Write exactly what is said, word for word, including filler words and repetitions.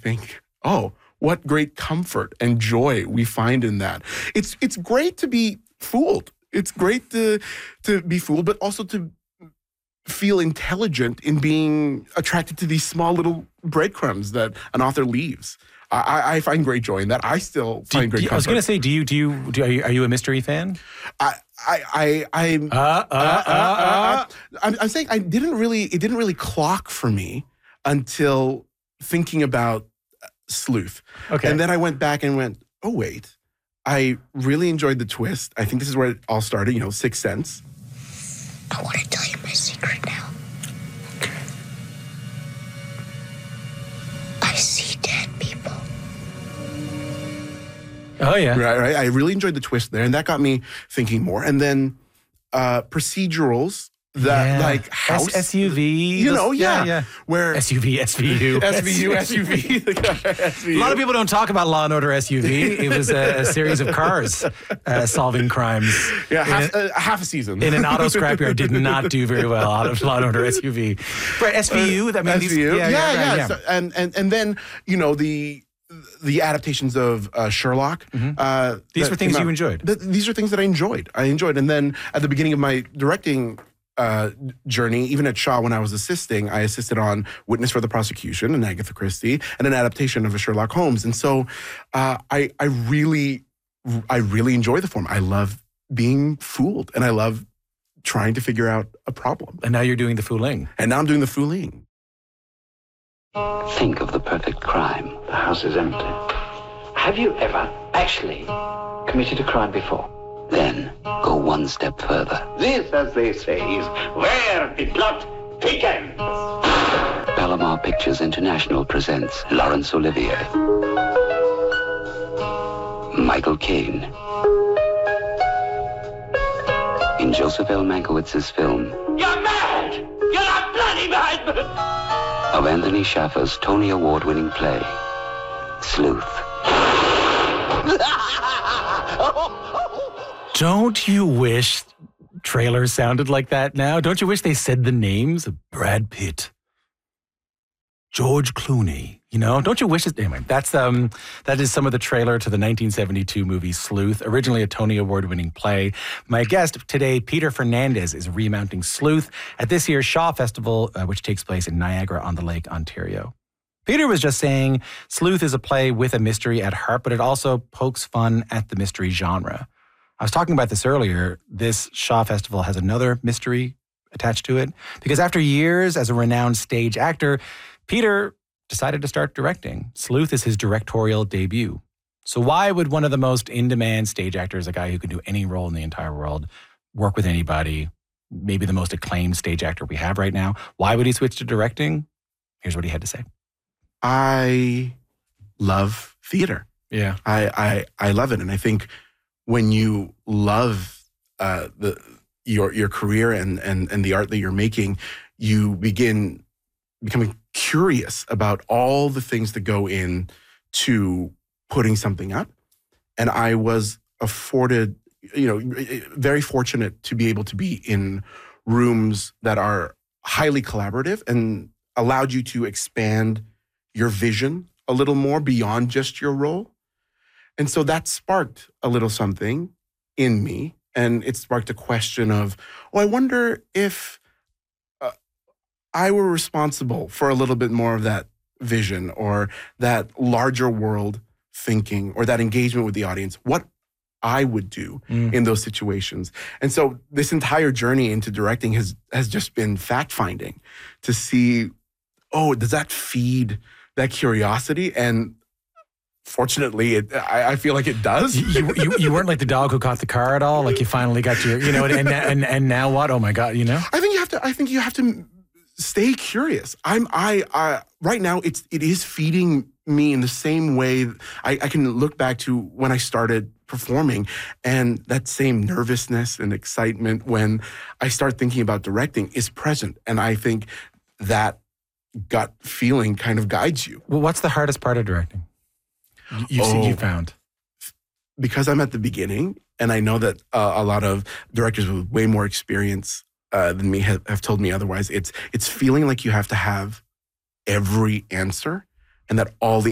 think, oh, what great comfort and joy we find in that. It's it's great to be fooled. It's great to to be fooled, but also to feel intelligent in being attracted to these small little breadcrumbs that an author leaves. I, I find great joy in that. I still find do, great do, comfort. I was going to say, do you do you do are you, are you a mystery fan? I I I I'm, uh, uh, uh, uh, uh. I'm I'm saying I didn't really it didn't really clock for me until thinking about Sleuth. Okay. And then I went back and went, oh wait, I really enjoyed the twist. I think this is where it all started. You know, Sixth Sense. I want to tell you my secret now. Okay. I see dead people. Oh, yeah. Right, right. I really enjoyed the twist there, and that got me thinking more. And then uh, procedurals that yeah. like House. S- SUV. You know, those, yeah. yeah, yeah. Where S U V, S V U. S V U, S U V. S V U. A lot of people don't talk about Law and Order S U V. It was a, a series of cars uh, solving crimes. Yeah, half, in a, uh, half a season. in an auto scrapyard. Did not do very well out of Law and Order S U V. Right, S V U. That means S V U. These, Yeah, yeah. right, yeah. So, and, and, and then, you know, the the adaptations of uh, Sherlock. Mm-hmm. Uh, These that were things came out. you enjoyed. Th- these are things that I enjoyed. I enjoyed. And then at the beginning of my directing uh, journey, even at Shaw when I was assisting, I assisted on Witness for the Prosecution and Agatha Christie and an adaptation of a Sherlock Holmes. And so uh, I, I really, I really enjoy the form. I love being fooled and I love trying to figure out a problem. And now you're doing the fooling. And now I'm doing the fooling. Think of the perfect crime. The house is empty. Have you ever actually committed a crime before? Then go one step further. This, as they say, is where the plot thickens. Palomar Pictures International presents Laurence Olivier, Michael Caine, in Joseph L. Mankiewicz's film. You're mad! You're not bloody mad! Of Anthony Schaffer's Tony Award-winning play, Sleuth. Don't you wish trailers sounded like that now? Don't you wish they said the names of Brad Pitt, George Clooney? You know, don't you wish it? Anyway, that's um, that is some of the trailer to the nineteen seventy-two movie Sleuth, originally a Tony Award-winning play. My guest today, Peter Fernandez, is remounting Sleuth at this year's Shaw Festival, uh, which takes place in Niagara-on-the-Lake, Ontario. Peter was just saying Sleuth is a play with a mystery at heart, but it also pokes fun at the mystery genre. I was talking about this earlier. This Shaw Festival has another mystery attached to it because after years as a renowned stage actor, Peter decided to start directing. Sleuth is his directorial debut. So why would one of the most in-demand stage actors, a guy who can do any role in the entire world, work with anybody, maybe the most acclaimed stage actor we have right now, why would he switch to directing? Here's what he had to say. I love theater. Yeah. I, I, I love it. And I think when you love uh, the your your career and, and, and the art that you're making, you begin becoming curious about all the things that go in to putting something up. And I was afforded, you know, very fortunate to be able to be in rooms that are highly collaborative and allowed you to expand your vision a little more beyond just your role. And so that sparked a little something in me. And it sparked a question of, oh, I wonder if uh, I were responsible for a little bit more of that vision or that larger world thinking or that engagement with the audience, what I would do mm. in those situations. And so this entire journey into directing has has just been fact-finding to see, oh, does that feed that curiosity? And fortunately, it, I, I feel like it does. you, you you weren't like the dog who caught the car at all. Like you finally got your, you know, and and and now what? Oh my God, you know. I think you have to. I think you have to stay curious. I'm. I. I right now, it's it is feeding me in the same way. I, I can look back to when I started performing, and that same nervousness and excitement when I start thinking about directing is present, and I think that gut feeling kind of guides you. Well, what's the hardest part of directing? You oh, see, you found because I'm at the beginning, and I know that uh, a lot of directors with way more experience uh, than me have, have told me otherwise. It's it's feeling like you have to have every answer, and that all the